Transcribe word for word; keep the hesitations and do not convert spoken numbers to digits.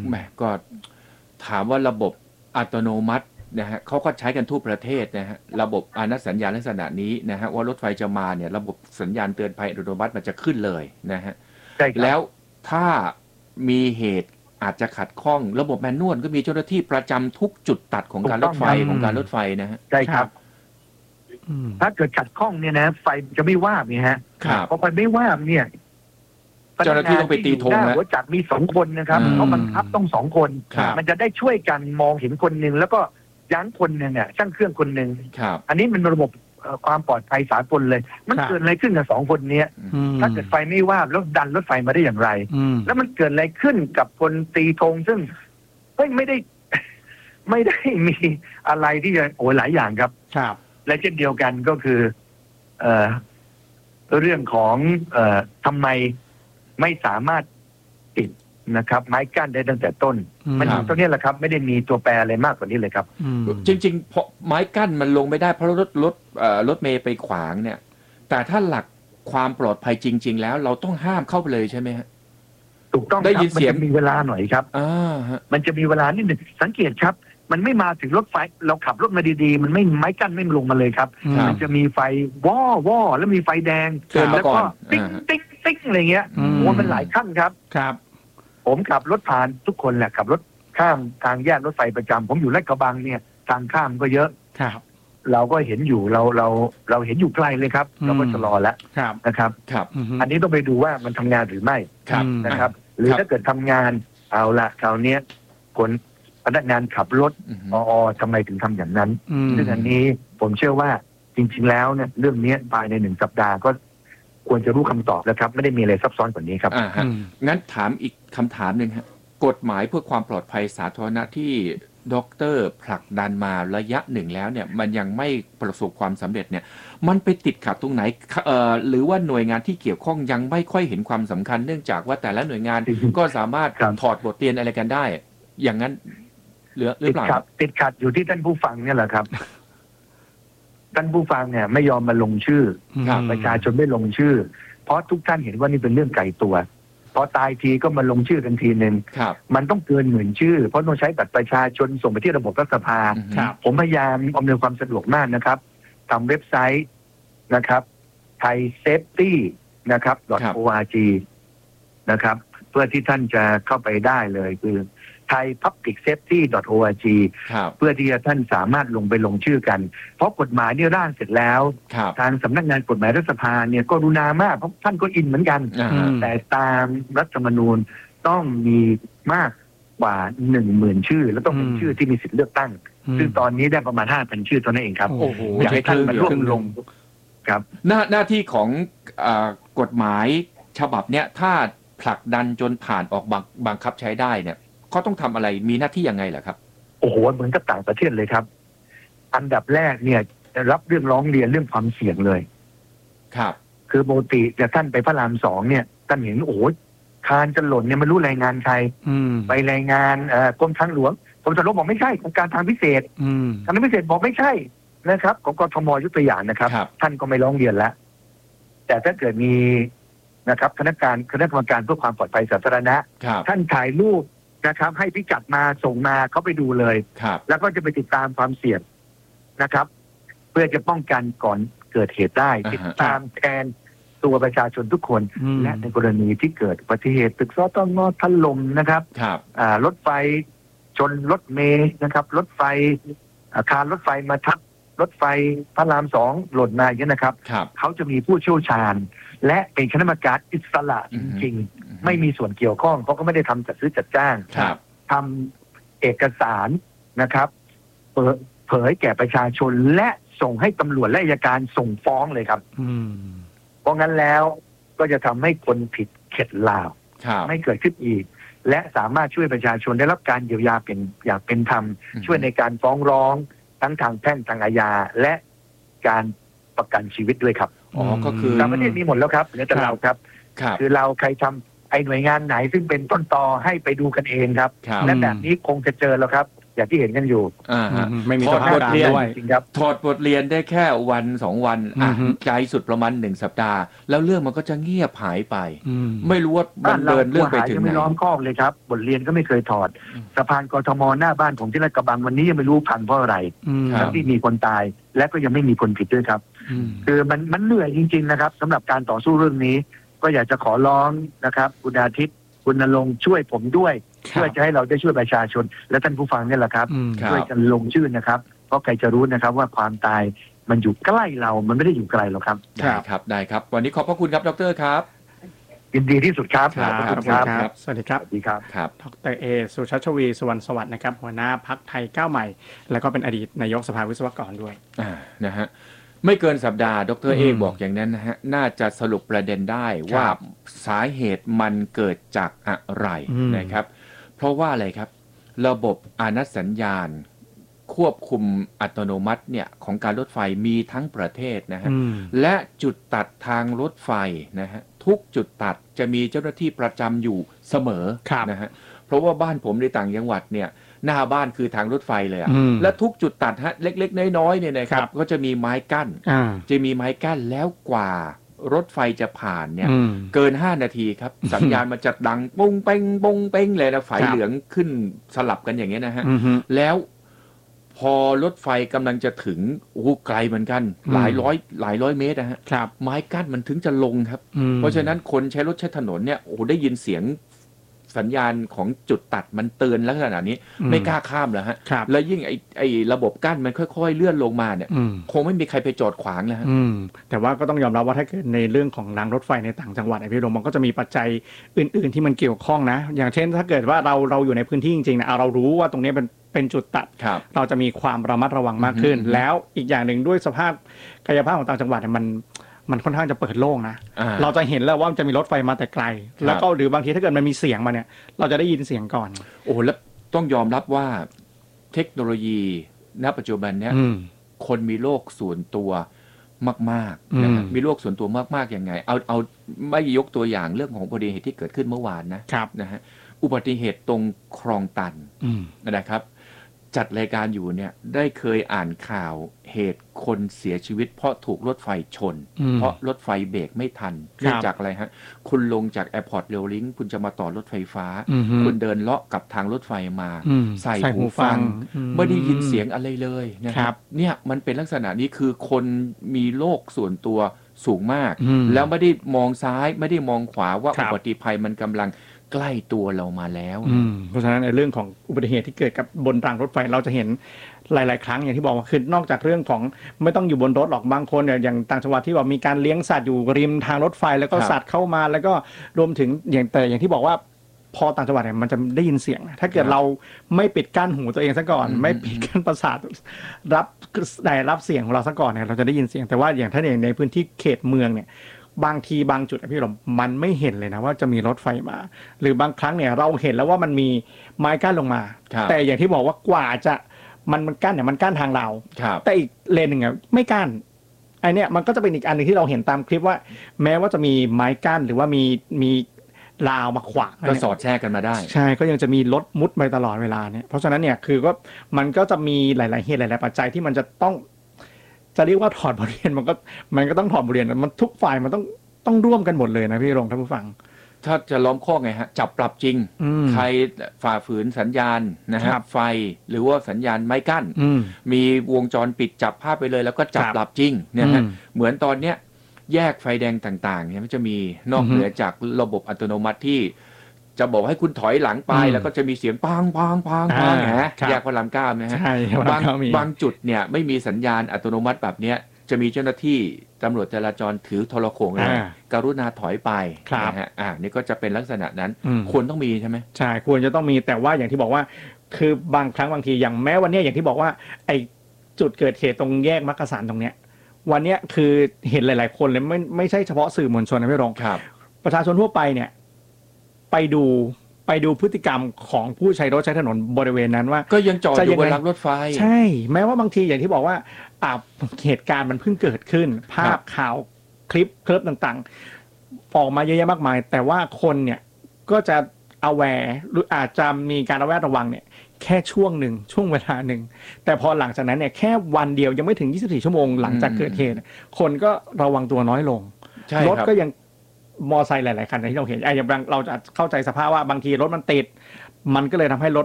แหมก็ถามว่าระบบอัตโนมัตินะฮะเขาก็ใช้กันทั่วประเทศนะฮะระบบอนุสัญญาณลักษณะนี้นะฮะว่ารถไฟจะมาเนี่ยระบบสัญญาณเตือนภัยอัตโนมัติมันจะขึ้นเลยนะฮะแล้วถ้ามีเหตุอาจจะขัดข้องระบบแมนนวลก็มีเจ้าหน้าที่ประจำทุกจุดตัดของการรถไฟของการรถไฟนะฮะใช่ครับถ้าเกิดขัดข้องเนี่ยนะไฟจะไม่ว่าบเนี่ยฮะพอไฟไม่ว่าบเนี่ยเจ้าหน้าที่ต้องไปตีธงนะหัวจักรมีสองคนนะครับเขาบังคับต้องสองคนมันจะได้ช่วยกันมองเห็นคนหนึ่งแล้วก็ยั้งคนหนึ่งเนี่ยช่างเครื่องคนหนึ่งอันนี้มันระบบความปลอดภัยสากลเลยมันเกิดอะไรขึ้นกับสองคนนี้ถ้าเกิดไฟไม่ว่าบแล้วดันรถไฟมาได้อย่างไรแล้วมันเกิดอะไรขึ้นกับคนตีธงซึ่งเฮ้ยไม่ได้ไม่ได้มีอะไรที่จะโอ้หลายอย่างครับครับและเช่นเดียวกันก็คือเอ่อเรื่องของเอ่อทำไมไม่สามารถติดนะครับไม้กั้นได้ตั้งแต่ต้นมันอยู่ตรงนี้แหละครับไม่ได้มีตัวแปรอะไรมากกว่านี้เลยครับจริงๆเพราะไม้กั้นมันลงไม่ได้เพราะรถรถรถเมย์ไปขวางเนี่ยแต่ถ้าหลักความปลอดภัยจริงๆแล้วเราต้องห้ามเข้าไปเลยใช่ไหมฮะถูกต้องได้ยินเสียงมีเวลาหน่อยครับอ่ามันจะมีเวลานิดหนึ่งสังเกตครับมันไม่มาถึงรถไฟเราขับรถมาดีๆมันไม่ไม้กั้นไม่ลงมาเลยครับมันจะมีไฟว่อว่อแล้วมีไฟแดงแล้วก็ติ๊งติ๊งติ๊งอะไรเงี้ยโอ้มันหลายขั้นครับครับผมขับรถผ่านทุกคนแหละขับรถข้ามทางแยกรถไฟประจำผมอยู่ลาดกระบังเนี่ยทางข้ามก็เยอะครับเราก็เห็นอยู่เราเราเราเห็นอยู่ไกลเลยครับเราก็ชะลอแล้วนะครับครับอันนี้ต้องไปดูว่ามันทำงานหรือไม่นะครับหรือถ้าเกิดทำงานเอาละคราวนี้คนพนักงานขับรถอ๋อทำไมถึงทำอย่างนั้นซึ่งอันนี้ผมเชื่อว่าจริงๆแล้วเนี่ยเรื่องนี้ภายในหนึ่งสัปดาห์ก็ควรจะรู้คำตอบแล้วครับไม่ได้มีอะไรซับซ้อนกว่านี้ครับอ่าฮะงั้นถามอีกคำถามหนึ่งฮะกฎหมายเพื่อความปลอดภัยสาธารณะที่ด็อกเตอร์ผลักดันมาระยะหนึ่งแล้วเนี่ยมันยังไม่ประสบความสำเร็จเนี่ยมันไปติดขัดตรงไหนเอ่อหรือว่าหน่วยงานที่เกี่ยวข้องยังไม่ค่อยเห็นความสำคัญเนื่องจากว่าแต่ละหน่วยงานก็สามารถถอดบทเรียนอะไรกันได้อย่างนั้นหรือหรือเปล่าติดขัดอยู่ที่ท่านผู้ฟังเนี่ยแหละครับท่านผู้ฟังเนี่ยไม่ยอมมาลงชื่อประชาชนไม่ลงชื่อเพราะทุกท่านเห็นว่านี่เป็นเรื่องไกลตัวพอตายทีก็มาลงชื่อกันทีนึงมันต้องเกินหมื่นชื่อเพราะต้องใช้บัตรประชาชนส่งไปที่ระบบรัฐสภาผมพยายามอำนวยความสะดวกมากนะครับทำเว็บไซต์นะครับ ไทยเซฟตี้นะครับ .org นะครับเพื่อที่ท่านจะเข้าไปได้เลยคือไทย พับลิกเซฟตี้ .org เพื่อที่จะท่านสามารถลงไปลงชื่อกันเพราะกฎหมายเนี่ยร่างเสร็จแล้วทางสำนักงานกฎหมายรัฐสภาเนี่ยก็รุณามากเพราะท่านก็อินเหมือนกันแต่ตามรัฐธรรมนูญต้องมีมากกว่า หนึ่งหมื่น ชื่อแล้วต้องเป็นชื่อที่มีสิทธิเลือกตั้งซึ่งตอนนี้ได้ประมาณ ห้าพัน ชื่อเท่านั้นเองครับอยากให้ท่านมาร่วมลงครับหน้าหน้าที่ของกฎหมายฉบับเนี้ยถ้าผลักดันจนผ่านออกบังคับใช้ได้เนี่ยเขาต้องทำอะไรมีหน้าที่ยังไงเหรอครับโอ้โหเหมือนกับต่างประเทศเลยครับอันดับแรกเนี่ยจะรับเรื่องร้องเรียนเรื่องความเสี่ยงเลยครับคือปกติจะท่านไปพระรามสองเนี่ยท่านเห็นโอ้โหคานจะหล่นเนี่ยไม่รู้รายงานใครไปรายงานกรมทางหลวงกรมทางหลวงบอกไม่ใช่โครงการทางพิเศษทางพิเศษบอกไม่ใช่นะครับของกทมยกตัวอย่างนะครับท่านก็ไม่ร้องเรียนแล้วแต่ถ้าเกิดมีนะครับคณะกรรมการคณะกรรมการเพื่อความปลอดภัยสาธารณะท่านถ่ายรูปนะครับให้พิกัดมาส่งมาเขาไปดูเลยแล้วก็จะไปติดตามความเสี่ยงนะครับเพื่อจะป้องกันก่อนเกิดเหตุได้ติดตามแทนตัวประชาชนทุกคนและในกรณีที่เกิดอุบัติเหตุตึกสตงถล่มนะครับรถไฟชนรถเมล์นะครับรถไฟอาคารรถไฟมาทับรถไฟพระรามสองหล่นมาอย่างนี้นะครับเขาจะมีผู้เชี่ยวชาญและเป็นคณะกรรมการอิสระจริงๆไม่มีส่วนเกี่ยวข้องเพราะก็ไม่ได้ทำจัดซื้อจัดจ้างทำเอกสารนะครับเปิดเผยแก่ประชาชนและส่งให้ตำรวจและอัยการส่งฟ้องเลยครับเพราะงั้นแล้วก็จะทำให้คนผิดเข็ดหลาบไม่เกิดขึ้นอีกและสามารถช่วยประชาชนได้รับการเยียวยาเป็นอย่างเป็นธรรมช่วยในการฟ้องร้องทั้งทางแพ่งทางอาญาและการประกันชีวิตด้วยครับอ๋อก็คือต่างประเทศมีหมดแล้วครับเหลือแต่เราครับคือเราใครทำไอ้หน่วยงานไหนซึ่งเป็นต้นตอให้ไปดูกันเองครับและแบบนี้คงจะเจอแล้วครับอย่างที่เห็นกันอยู่อ่าฮะไม่มีสภาพการด้วยจริงครับถอดบทเรียนได้แค่วันสองวันอ่ะใจสุดประมาณหนึ่งสัปดาห์แล้วเรื่องมันก็จะเงียบหายไปไม่รู้ว่ามันเดินเรื่องไปถึงไหนไม่ล้อมคอกเลยครับบทเรียนก็ไม่เคยถอดสะพานกทมหน้าบ้านผมที่ลาดกระบังวันนี้ยังไม่รู้พังเพราะอะไรทั้งที่มีคนตายและก็ยังไม่มีคนผิดด้วยครับคือมันมันเหนื่อยจริงๆนะครับสำหรับการต่อสู้เรื่องนี้ก็อยากจะขอร้องนะครับคุณอาทิตย์คุณณรงค์ช่วยผมด้วยเพื่อจะให้เราได้ช่วยประชาชนและท่านผู้ฟังนี่แหละครับช่วยกันลงชื่อนะครับเพราะใครจะรู้นะครับว่าความตายมันอยู่ใกล้เรามันไม่ได้อยู่ไกลหรอกครับได้ครับได้ครับวันนี้ขอบพระคุณครับดร.ครับยินดีที่สุดครับขอบคุณครับสวัสดีครับสวัสดีครับครับดร.เอสุชัชวีสุวรรณสวัสดิ์นะครับหัวหน้าพรรคไทยก้าวใหม่แล้วก็เป็นอดีตนายกสภาวิศวกรด้วยอ่านะฮะไม่เกินสัปดาห์ดร.เอบอกอย่างนั้นนะฮะน่าจะสรุปประเด็นได้ว่าสาเหตุมันเกิดจากอะไรนะครับเพราะว่าอะไรครับระบบอานัตสัญญาณควบคุมอัตโนมัติเนี่ยของการรถไฟมีทั้งประเทศนะฮะและจุดตัดทางรถไฟนะฮะทุกจุดตัดจะมีเจ้าหน้าที่ประจำอยู่เสมอนะฮะเพราะว่าบ้านผมในต่างจังหวัดเนี่ยหน้าบ้านคือทางรถไฟเลยอ่ะและทุกจุดตัดฮะเล็กๆน้อยๆเนี่ยนะครับก็จะมีไม้กั้นจะมีไม้กั้นแล้วกว่ารถไฟจะผ่านเนี่ยเกินห้านาทีครับสัญญาณมันจะดังปงเป้งปงเป้งเลยนะไฟเหลืองขึ้นสลับกันอย่างเงี้ยนะฮะแล้วพอรถไฟกำลังจะถึงโอ้ไกลเหมือนกันหลายร้อยหลายร้อยเมตรนะฮะไม้กั้นมันถึงจะลงครับเพราะฉะนั้นคนใช้รถใช้ถนนเนี่ยโอ้ได้ยินเสียงสัญญาณของจุดตัดมันเตือนลักษณะนี้ไม่กล้าข้ามแล้วฮะแล้วยิ่งไอ้ไอ้ระบบกั้นมันค่อยๆเลื่อนลงมาเนี่ยคงไม่มีใครไปจอดขวางแล้วฮะแต่ว่าก็ต้องยอมรับว่าถ้าเกิดในเรื่องของรางรถไฟในต่างจังหวัดไอ้พี่รงมันก็จะมีปัจจัยอื่นๆที่มันเกี่ยวข้องนะอย่างเช่นถ้าเกิดว่าเราเราอยู่ในพื้นที่จริงๆนะเรารู้ว่าตรงนี้เป็นเป็นจุดตัดเราจะมีความระมัดระวังมากขึ้นแล้วอีกอย่างหนึ่งด้วยสภาพกายภาพของต่างจังหวัดมันมันค่อนข้างจะเปิดโล่งนะเราจะเห็นแล้วว่ามันจะมีรถไฟมาแต่ไกลแล้วก็หรือบางทีถ้าเกิดมันมีเสียงมาเนี่ยเราจะได้ยินเสียงก่อนโอ้แล้วต้องยอมรับว่าเทคโนโลยีณปัจจุบันเนี้ยคนมีโลกส่วนตัวมากๆนะมีโลกส่วนตัวมากๆยังไงเอาเอาไม่ยกตัวอย่างเรื่องของอุบัติเหตุที่เกิดขึ้นเมื่อวานนะนะฮะอุบัติเหตุตรงคลองตันนะครับจัดรายการอยู่เนี่ยได้เคยอ่านข่าวเหตุคนเสียชีวิตเพราะถูกรถไฟชนเพราะรถไฟเบรกไม่ทันเนื่องจากอะไรฮะคุณลงจากแอร์พอร์ตเรลลิงค์คุณจะมาต่อรถไฟฟ้าคุณเดินเลาะกับทางรถไฟมาใส่หูฟังไม่ได้ยินเสียงอะไรเลยนะครับเนี่ยมันเป็นลักษณะนี้คือคนมีโลกส่วนตัวสูงมากแล้วไม่ได้มองซ้ายไม่ได้มองขวาว่าอุบัติภัยมันกำลังใกล้ตัวเรามาแล้วเพราะฉะนั้นในเรื่องของอุบัติเหตุที่เกิดกับบนรางรถไฟเราจะเห็นหลายๆครั้งอย่างที่บอกว่าคือนอกจากเรื่องของไม่ต้องอยู่บนรถหรอกบางคนเนี่ยอย่างต่างจังหวัดที่บอกมีการเลี้ยงสัตว์อยู่ริมทางรถไฟแล้วก็สัตว์เข้ามาแล้วก็รวมถึงอย่างแต่อย่างที่บอกว่าพอต่างจังหวัดเนี่ยมันจะได้ยินเสียงถ้าเกิดเราไม่ปิดกั้นหูตัวเองซะก่อนไม่ปิดกั้นประสาทรับได้รับเสียงของเราซะก่อนเนี่ยเราจะได้ยินเสียงแต่ว่าอย่างถ้าอย่างในพื้นที่เขตเมืองเนี่ยบางทีบางจุดพี่หลมมันไม่เห็นเลยนะว่าจะมีรถไฟมาหรือบางครั้งเนี่ยเราเห็นแล้วว่ามันมีไม้กั้นลงมาแต่อย่างที่บอกว่ากว่าจะมันมันกั้นเนี่ยมันกั้นทางเราแต่อีกเลนหนึ่งอ่ะไม่กั้นไอเนี้ยมันก็จะเป็นอีกอันนึงที่เราเห็นตามคลิปว่าแม้ว่าจะมีไม้กั้นหรือว่ามีมีราวมาขวางก็สอดแทรกกันมาได้ใช่ก็ยังจะมีรถมุดไปตลอดเวลาเนี่ยเพราะฉะนั้นเนี่ยคือก็มันก็จะมีหลายๆเหตุหลายๆปัจจัยที่มันจะต้องจะเรียกว่าถอดบทเรียนมันก็มันก็ต้องถอดบทเรียนมันทุกฝ่ายมันต้องต้องร่วมกันหมดเลยนะพี่รงท่านผู้ฟังถ้าจะล้อมข้อไงฮะจับปรับจริงใครฝ่าฝืนสัญญาณนะฮะไฟหรือว่าสัญญาณไม้กั้นมีวงจรปิดจับภาพไปเลยแล้วก็จับปรับจริงเนี่ยฮะเหมือนตอนเนี้ยแยกไฟแดงต่างๆเนี่ยมันจะมีนอกเหนือจากระบบอัตโนมัติที่จะบอกให้คุณถอยหลังไปแล้วก็จะมีเสียงปังปังปังปังฮะแยกพระรามเก้านะฮะบางบางจุดเนี่ยไม่มีสัญญาณอัตโนมัติแบบเนี้ยจะมีเจ้าหน้าที่ตำรวจจราจรถือโทรโข่งเลยกรุณาถอยไปนะฮะอ่านี่ก็จะเป็นลักษณะนั้นควรต้องมีใช่ไหมใช่ควรจะต้องมีแต่ว่าอย่างที่บอกว่าคือบางครั้งบางทีอย่างแม้วันนี้อย่างที่บอกว่าไอ้จุดเกิดเหตุตรงแยกมักกะสันตรงเนี้ยวันนี้คือเห็นหลายๆคนเลยไม่ไม่ใช่เฉพาะสื่อมวลชนนะพี่รองประชาชนทั่วไปเนี่ยไปดูไปดูพฤติกรรมของผู้ใช้รถใช้ถนนบริเวณนั้นว่าก็ยังจอดอยู่บนรางรถไฟใช่แม้ว่าบางทีอย่างที่บอกว่าอ่าเหตุการณ์มันเพิ่งเกิดขึ้นภาพข่าวคลิปคลิปต่างๆออกมาเยอะแยะมากมายแต่ว่าคนเนี่ยก็จะ aware หรืออาจจะมีการระแวดระวังเนี่ยแค่ช่วงหนึ่งช่วงเวลาหนึ่งแต่พอหลังจากนั้นเนี่ยแค่วันเดียวยังไม่ถึงยี่สิบสี่ชั่วโมงหลังจากเกิดเหตุคนก็ระวังตัวน้อยลงรถก็ยังมอไซค์หลายๆคันที่เราเห็นอย่างเราจะเข้าใจสภาพว่าบางทีรถมันติดมันก็เลยทำให้รถ